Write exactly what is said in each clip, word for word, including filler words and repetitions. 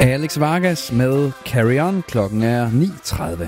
Alex Vargas med Carry On. Klokken er ni tredive.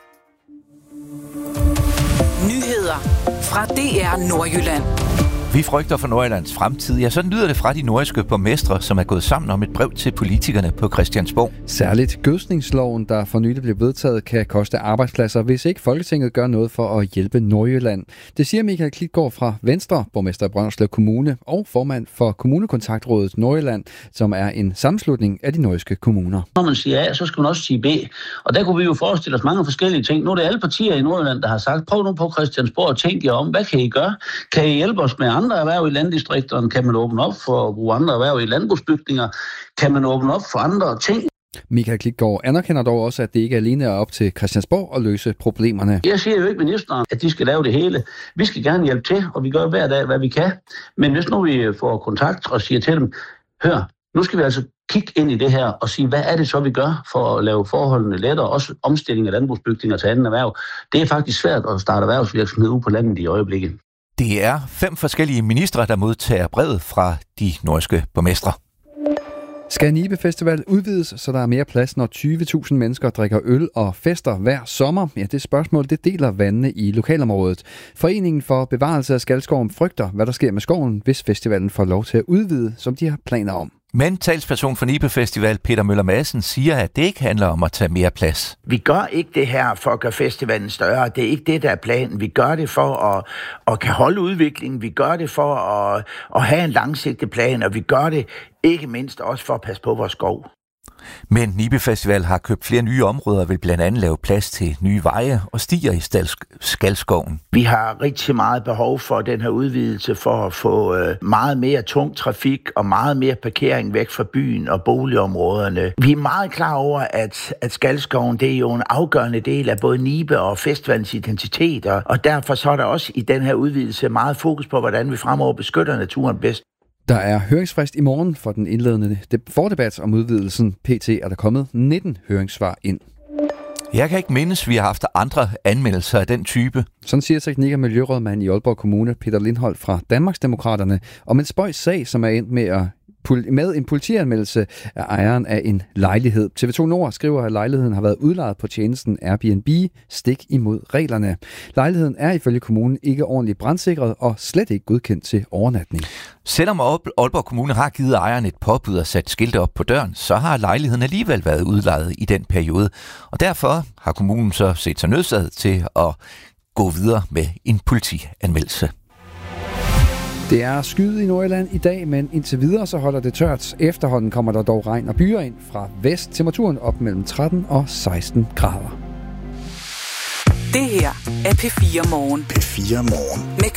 Nyheder fra D R Nordjylland. Vi frygter for Nordjyllands fremtid. Ja, sådan lyder det fra de nordjyske borgmestre, som er gået sammen om et brev til politikerne på Christiansborg. Særligt gødsningsloven, der for nylig blev vedtaget, kan koste arbejdspladser, hvis ikke Folketinget gør noget for at hjælpe Nordjylland. Det siger Michael Klitgaard fra Venstre, borgmester i Brønderslev Kommune og formand for Kommunekontaktrådet Nordjylland, som er en sammenslutning af de nordjyske kommuner. Når man siger A, så skal man også sige B. Og der kunne vi jo forestille os mange forskellige ting. Nu er det alle partier i Nordjylland, der har sagt, prøv nu på Christiansborg og tænk jer om, hvad kan I gøre? Kan I hjælpe os med andre erhverv i landdistrikterne? Kan man åbne op for at bruge andre erhverv i landbrugsbygninger? Kan man åbne op for andre ting? Michael Klitgaard anerkender dog også, at det ikke alene er op til Christiansborg at løse problemerne. Jeg siger jo ikke ministeren, at de skal lave det hele. Vi skal gerne hjælpe til, og vi gør hver dag, hvad vi kan. Men hvis nu vi får kontakt og siger til dem, hør, nu skal vi altså kigge ind i det her og sige, hvad er det så, vi gør for at lave forholdene lettere, også omstilling af landbrugsbygninger til anden erhverv. Det er faktisk svært at starte erhvervsvirksomhed ude på landet i øjeblikket. Det er fem forskellige ministre, der modtager brevet fra de nordjyske borgmestre. Skal Nibe Festival udvides, så der er mere plads, når tyve tusind mennesker drikker øl og fester hver sommer? Ja, det spørgsmål, det deler vandene i lokalområdet. Foreningen for Bevarelse af Skalskoven frygter, hvad der sker med skoven, hvis festivalen får lov til at udvide, som de har planer om. Men talsperson for Nibe Festival, Peter Møller Madsen, siger, at det ikke handler om at tage mere plads. Vi gør ikke det her for at gøre festivalen større. Det er ikke det, der er planen. Vi gør det for at, at kan holde udviklingen. Vi gør det for at, at have en langsigtet plan, og vi gør det ikke mindst også for at passe på vores skov. Men Nibe Festival har købt flere nye områder og vil blandt andet lave plads til nye veje og stier i Skalskoven. Vi har rigtig meget behov for den her udvidelse for at få meget mere tung trafik og meget mere parkering væk fra byen og boligområderne. Vi er meget klar over, at, at Skalskoven det er jo en afgørende del af både Nibe og festivalens identiteter, og derfor så er der også i den her udvidelse meget fokus på, hvordan vi fremover beskytter naturen bedst. Der er høringsfrist i morgen for den indledende fordebat om udvidelsen. P T er der kommet nitten høringssvar ind. Jeg kan ikke mindes, vi har haft andre anmeldelser af den type. Sådan siger teknik- og miljørådmand i Aalborg Kommune, Peter Lindholt fra Danmarksdemokraterne, om en spøjs sag, som er endt med at med en politianmeldelse af ejeren af en lejlighed. T V to Nord skriver, at lejligheden har været udlejet på tjenesten Airbnb stik imod reglerne. Lejligheden er ifølge kommunen ikke ordentligt brandsikret og slet ikke godkendt til overnatning. Selvom Aalborg Kommune har givet ejeren et påbud og sat skilte op på døren, så har lejligheden alligevel været udlejet i den periode. Og derfor har kommunen så set sig nødsaget til at gå videre med en politianmeldelse. Det er skyet i Nordjylland i dag, men indtil videre så holder det tørt. Efterhånden kommer der dog regn og byer ind fra vest. Temperaturen op mellem tretten og seksten grader. Det her er P fire Morgen. P fire Morgen. Med